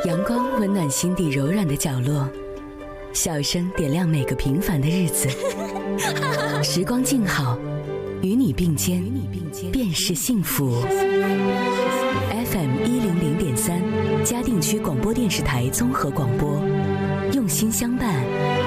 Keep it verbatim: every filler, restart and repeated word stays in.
阳光温暖心底柔软的角落，笑声点亮每个平凡的日子。时光静好，与你并肩，便是幸福。F M 一零零点三，嘉定区广播电视台综合广播，用心相伴，